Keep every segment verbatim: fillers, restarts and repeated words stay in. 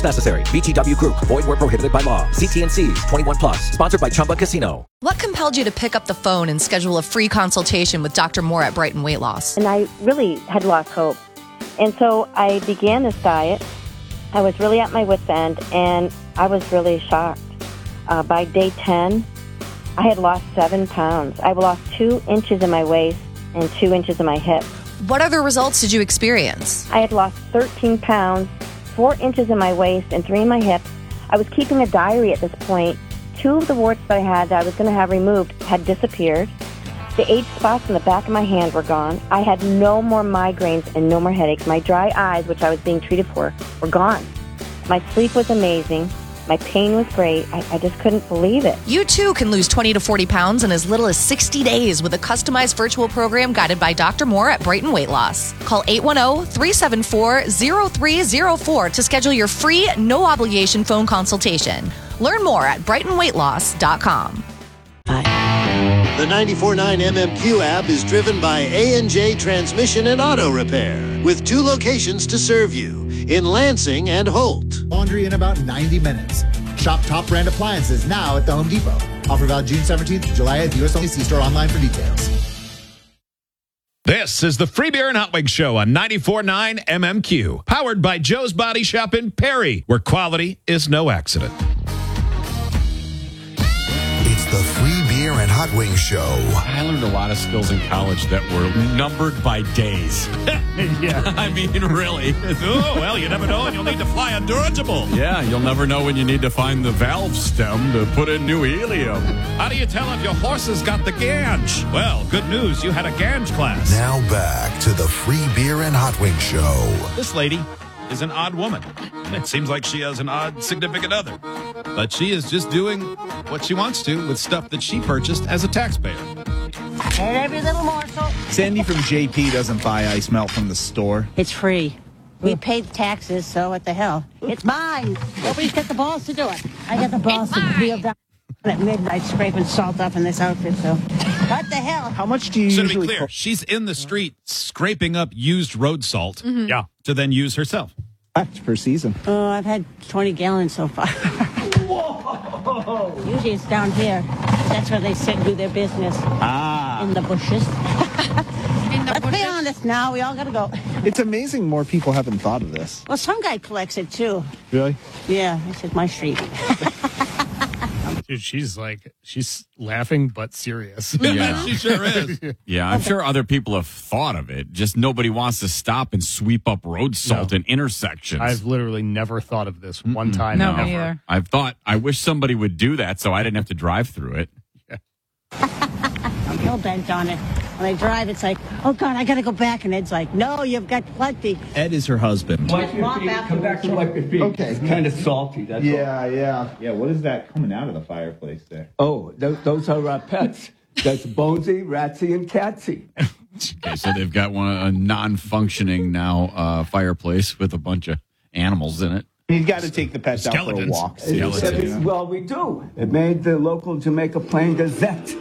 Necessary. B T W Group. Void where prohibited by law. C T N C. twenty-one plus. Sponsored by Chumba Casino. What compelled you to pick up the phone and schedule a free consultation with Doctor Moore at Brighton Weight Loss? And I really had lost hope. And so I began this diet. I was really at my wit's end, and I was really shocked. Uh, by day ten, I had lost seven pounds. I lost two inches in my waist and two inches in my hip. What other results did you experience? I had lost thirteen pounds, four inches in my waist, and three in my hips. I was keeping a diary at this point. Two of the warts that I had that I was going to have removed had disappeared. The age spots in the back of my hand were gone. I had no more migraines and no more headaches. My dry eyes, which I was being treated for, were gone. My sleep was amazing. My pain was great. I, I just couldn't believe it. You too can lose twenty to forty pounds in as little as sixty days with a customized virtual program guided by Doctor Moore at Brighton Weight Loss. Call eight one zero, three seven four, zero three zero four to schedule your free, no-obligation phone consultation. Learn more at brighton weight loss dot com. The ninety-four point nine M M Q app is driven by A and J Transmission and Auto Repair, with two locations to serve you, in Lansing and Holt. Laundry in about ninety minutes. Shop top brand appliances now at the Home Depot. Offer valid June seventeenth to July at the U S Only C-Store, online for details. This is the Free Beer and Hot Wings Show on ninety-four point nine M M Q, powered by Joe's Body Shop in Perry, where quality is no accident. It's the Free Beer and Hot Wings Show. I learned a lot of skills in college that were numbered by days. Yeah. I mean, really. Oh, well, you never know, and you'll need to fly a dirigible. Yeah, you'll never know when you need to find the valve stem to put in new helium. How do you tell if your horse has got the ganj? Well, good news, you had a ganj class. Now back to the Free Beer and Hot Wings Show. This lady is an odd woman. It seems like she has an odd significant other. But she is just doing what she wants to with stuff that she purchased as a taxpayer. And every little morsel. Sandy from J P doesn't buy ice melt from the store. It's free. We paid taxes, so what the hell? It's mine. Nobody's got the balls to do it. I got the balls to feel down at midnight scraping salt off in this outfit, so what the hell? How much do you so usually... to be clear, she's in the street scraping up used road salt Mm-hmm. yeah, to then use herself. collect per season? Oh, I've had twenty gallons so far. Whoa! Usually it's down here. That's where they sit and do their business. Ah. In the bushes. In the Let's bushes. Be honest now. We all got to go. It's amazing more people haven't thought of this. Well, some guy collects it, too. Really? Yeah, this is my street. Dude, she's like, she's laughing but serious. Yeah. She sure is. Yeah, I'm sure other people have thought of it. Just nobody wants to stop and sweep up road salt No. in intersections. I've literally never thought of this one time. No, ever. me either. I've thought, I wish somebody would do that so I didn't have to drive through it. I'm hell bent on it. When I drive, it's like, oh, God, I got to go back. And Ed's like, no, you've got plenty. Ed is her husband. Wipe your feet, come back to wipe your feet. Okay. It's kind of salty, that's Yeah, all. yeah. Yeah, what is that coming out of the fireplace there? Oh, those, those are our pets. That's Bonesy, Ratsy, and Catsy. Okay, so they've got one a non-functioning now uh, fireplace with a bunch of animals in it. You've got to take the pets out for a walk. Skeletons. Well, we do. It made the local Jamaica Plain Gazette.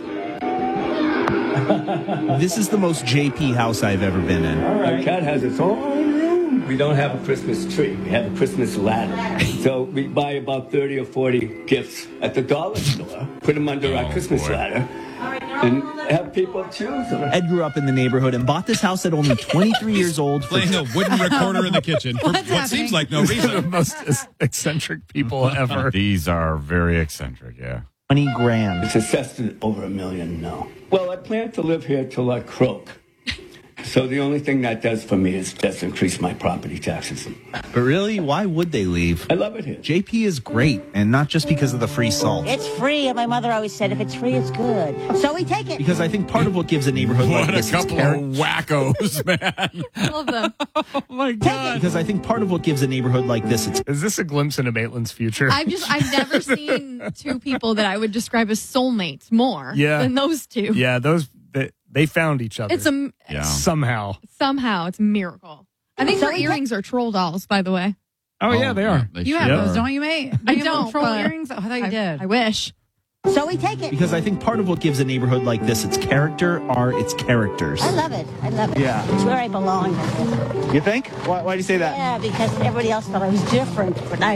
This is the most J P house I've ever been in. All right. Our cat has its own room. We don't have a Christmas tree. We have a Christmas ladder. So we buy about thirty or forty gifts at the dollar store, put them under our Oh, Christmas boy. ladder, and have people choose them. Ed grew up in the neighborhood and bought this house at only twenty-three years old. For Playing a wooden recorder in the kitchen for what happening? seems like no These are the reason. most eccentric people ever. These are very eccentric, yeah. twenty grand. It's assessed at over a million now. Well, I plan to live here till I croak. So the only thing that does for me is just increase my property taxes. But really, why would they leave? I love it here. J P is great, and not just because of the free salt. It's free, and my mother always said, if it's free, it's good. So we take it. Because I think part of what gives a neighborhood like What a this its couple character. of wackos, man. Love them. Oh, my God. Because I think part of what gives a neighborhood like this its Is this a glimpse into Maitland's future? I've just I've never seen two people that I would describe as soulmates more Yeah. than those two. Yeah, those they, they found each other. It's a Yeah. somehow. somehow it's a miracle. I think So her we earrings are troll dolls, by the way. Oh, yeah, they are. They You sure have are. those, Don't you, mate? I You have don't, little troll but earrings? Oh, I thought you I, did. I wish. So we take it. because I think part of what gives a neighborhood like this its character are its characters. I love it. I love it. Yeah. It's where I belong. You think? Why, why do you say that? Yeah, because everybody else thought I was different, but I